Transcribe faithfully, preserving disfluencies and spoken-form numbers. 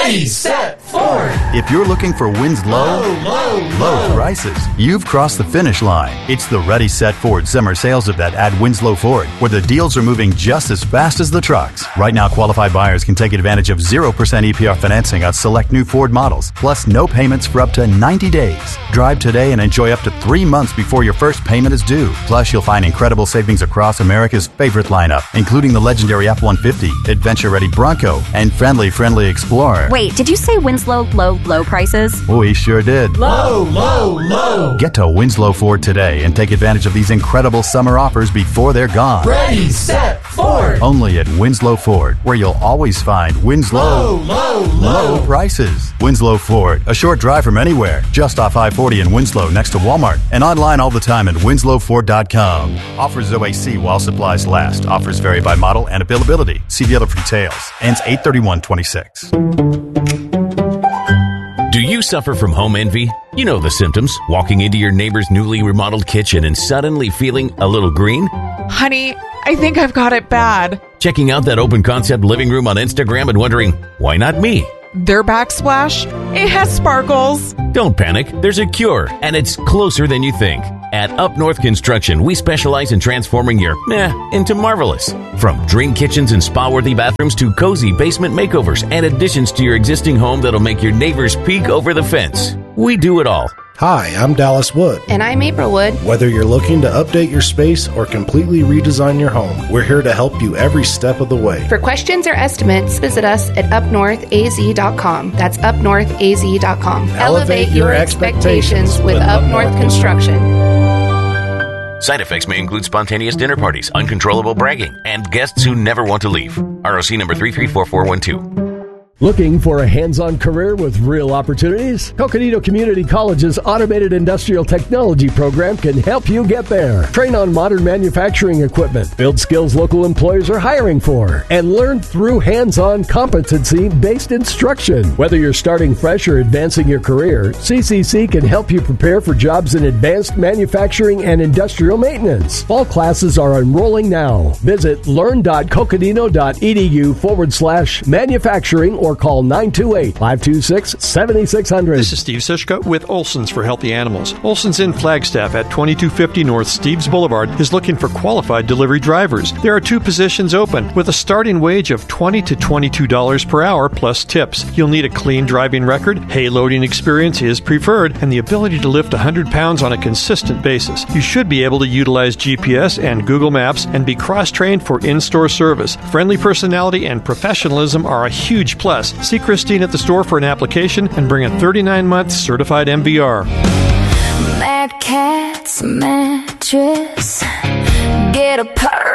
Ready, set, Ford! If you're looking for wins low, low, low, low prices, you've crossed the finish line. It's the Ready, Set, Ford summer sales event at Winslow Ford, where the deals are moving just as fast as the trucks. Right now, qualified buyers can take advantage of zero percent A P R financing on select new Ford models, plus no payments for up to ninety days. Drive today and enjoy up to three months before your first payment is due. Plus, you'll find incredible savings across America's favorite lineup, including the legendary F one fifty, adventure-ready Bronco, and friendly, friendly Explorer. Wait, did you say Winslow low, low prices? We sure did. Low, low, low. Get to Winslow Ford today and take advantage of these incredible summer offers before they're gone. Ready, set, Ford! Only at Winslow Ford, where you'll always find Winslow Low, low, low. low prices. Winslow Ford, a short drive from anywhere, just off I forty in Winslow next to Walmart, and online all the time at winslow ford dot com. Offers O A C while supplies last. Offers vary by model and availability. See dealer for details. Ends eight thirty-one twenty-six. Do you suffer from home envy? You know the symptoms. Walking into your neighbor's newly remodeled kitchen and suddenly feeling a little green? Honey, I think I've got it bad. Checking out that open concept living room on Instagram and wondering, why not me? Their backsplash? It has sparkles. Don't panic. There's a cure, and it's closer than you think. At Up North Construction, we specialize in transforming your meh into marvelous. From dream kitchens and spa-worthy bathrooms to cozy basement makeovers and additions to your existing home that'll make your neighbors peek over the fence. We do it all. Hi, I'm Dallas Wood. And I'm April Wood. Whether you're looking to update your space or completely redesign your home, we're here to help you every step of the way. For questions or estimates, visit us at up north a z dot com. That's up north a z dot com. Elevate your expectations with Up North Construction. Side effects may include spontaneous dinner parties, uncontrollable bragging, and guests who never want to leave. R O C number three three four four one two. Looking for a hands-on career with real opportunities? Coconino Community College's Automated Industrial Technology program can help you get there. Train on modern manufacturing equipment, build skills local employers are hiring for, and learn through hands-on competency-based instruction. Whether you're starting fresh or advancing your career, C C C can help you prepare for jobs in advanced manufacturing and industrial maintenance. Fall classes are enrolling now. Visit learn.coconino.edu forward slash manufacturing or call nine two eight, five two six, seven six zero zero. This is Steve Sischka with Olson's for Healthy Animals. Olson's in Flagstaff at twenty-two fifty North Steves Boulevard is looking for qualified delivery drivers. There are two positions open with a starting wage of twenty to twenty-two dollars per hour plus tips. You'll need a clean driving record, hay loading experience is preferred, and the ability to lift one hundred pounds on a consistent basis. You should be able to utilize G P S and Google Maps and be cross-trained for in-store service. Friendly personality and professionalism are a huge plus. See Christine at the store for an application and bring a thirty-nine month certified M V R. Mad Catz mattress. Get a purr.